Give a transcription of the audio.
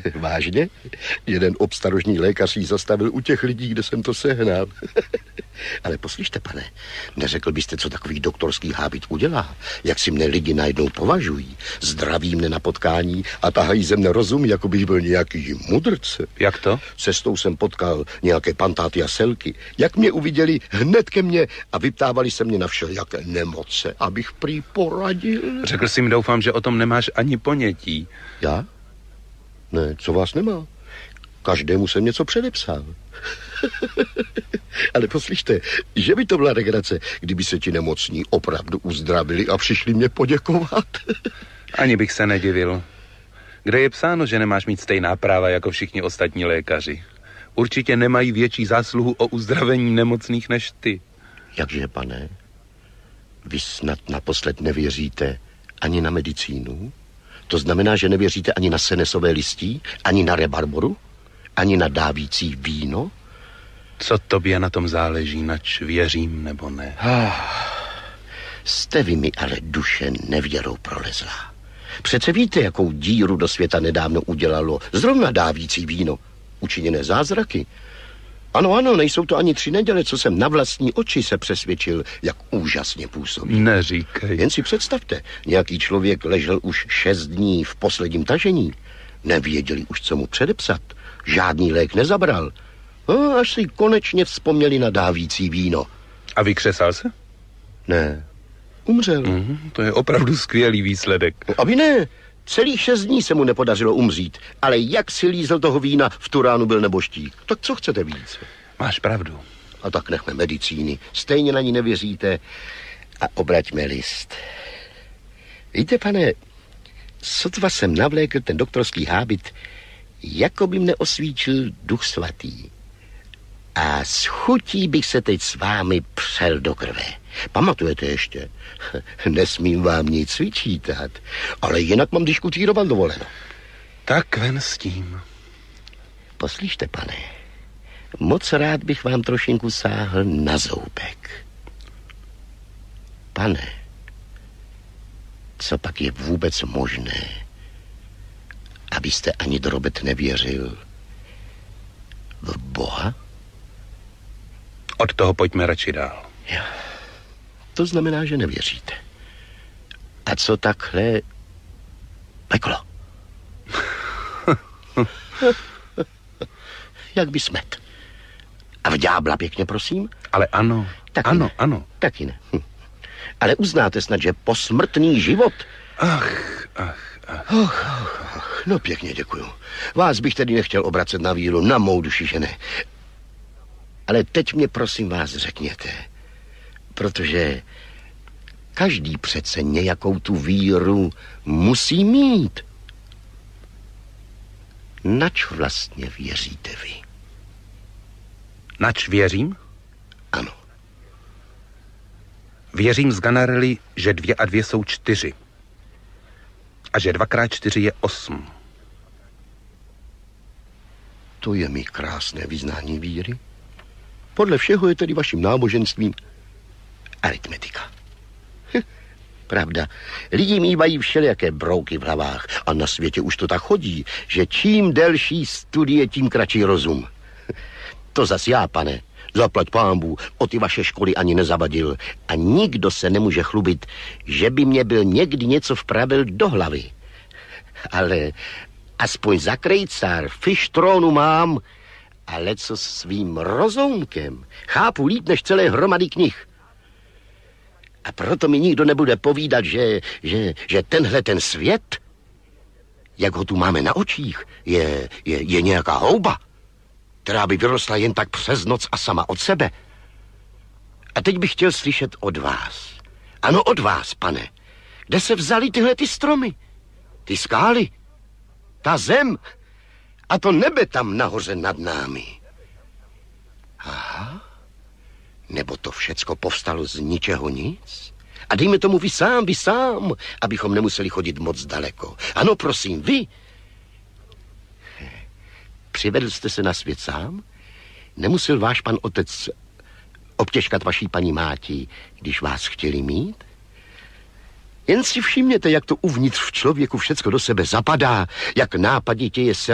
Vážně? Jeden obstarožní lékař jí zastavil u těch lidí, kde jsem to sehnal. Ale poslyšte, pane, neřekl byste, co takový doktorský hábit udělá? Jak si mne lidi najednou považují? Zdraví mne na potkání a tahají ze mne rozum, jako bych byl nějaký mudrce. Jak to? Cestou jsem potkal nějaké pantáty a selky. Jak mě uviděli, hned ke mně a vyptávali se mě na všelijaké nemoce, abych prý poradil. Řekl jsi mi, doufám, že o tom nemáš ani ponětí. Já? Ne, co vás nemá? Každému jsem něco předepsal. Ale poslyšte, že by to byla legrace, kdyby se ti nemocní opravdu uzdravili a přišli mě poděkovat. Ani bych se nedivil. Kde je psáno, že nemáš mít stejná práva jako všichni ostatní lékaři? Určitě nemají větší zásluhu o uzdravení nemocných než ty. Jakže, pane? Vy snad naposled nevěříte ani na medicínu? To znamená, že nevěříte ani na senesové listí, ani na rebarboru, ani na dávící víno? Co tobě na tom záleží, nač věřím nebo ne? Jste vy mi ale duše nevěrou prolezlá. Přece víte, jakou díru do světa nedávno udělalo zrovna dávící víno. Učiněné zázraky. Ano, nejsou to ani 3 neděle, co jsem na vlastní oči se přesvědčil, jak úžasně působí. Neříkej. Jen si představte, nějaký člověk ležel už 6 dní v posledním tažení. Nevěděli už, co mu předepsat. Žádný lék nezabral. Až si konečně vzpomněli na dávící víno. A vykřesal se? Ne, umřel. To je opravdu skvělý výsledek. Aby ne, celých 6 dní se mu nepodařilo umřít, ale jak si lízl toho vína, v tu ránu byl neboštík. Tak co chcete víc? Máš pravdu. A tak nechme medicíny, stejně na ní nevěříte a obraťme list. Víte, pane, sotva jsem navlékl ten doktorský hábit, jako by mne osvíčil Duch Svatý. A s chutí bych se teď s vámi přel do krve. Pamatujete ještě? Nesmím vám nic vyčítat, ale jinak mám diskutírovat dovoleno. Tak ven s tím. Poslyšte, pane, moc rád bych vám trošinku sáhl na zoubek. Pane, co pak je vůbec možné, abyste ani drobet nevěřil v Boha? Od toho pojďme radši dál. Jo. To znamená, že nevěříte. A co takhle peklo? Jak by smet. A v ďábla pěkně, prosím? Ale ano, Taky ano, ne. ano. Taky ne. Ale uznáte snad, že posmrtný život... Ach. No pěkně děkuju. Vás bych tedy nechtěl obracet na víru, na mou duši, že ne. Ale teď mě prosím vás řekněte, protože každý přece nějakou tu víru musí mít. Nač vlastně věříte vy? Nač věřím? Ano. Věřím z Ganarelli, že 2 a 2 jsou 4. A že 2x4 je 8. To je mi krásné vyznání víry. Podle všeho je tedy vaším náboženstvím aritmetika. Pravda, lidi mívají všelijaké brouky v hlavách a na světě už to tak chodí, že čím delší studie, tím kratší rozum. To zas já, pane, zaplať pánbů, o ty vaše školy ani nezavadil a nikdo se nemůže chlubit, že by mě byl někdy něco vpravil do hlavy. Ale aspoň za krejcár fištrónu mám, ale co svým rozoumkem chápu líp než celé hromady knih. A proto mi nikdo nebude povídat, že tenhle ten svět, jak ho tu máme na očích, je nějaká houba, která by vyrostla jen tak přes noc a sama od sebe. A teď bych chtěl slyšet od vás. Ano, od vás, pane. Kde se vzaly tyhle ty stromy? Ty skály? Ta zem? A to nebe tam nahoře nad námi. Aha. Nebo to všecko povstalo z ničeho nic? A dejme tomu vy sám, abychom nemuseli chodit moc daleko. Ano, prosím, vy. Přivedl jste se na svět sám? Nemusel váš pan otec obtěžkat vaší paní máti, když vás chtěli mít? Jen si všimněte, jak to uvnitř v člověku všecko do sebe zapadá, jak nápaditě je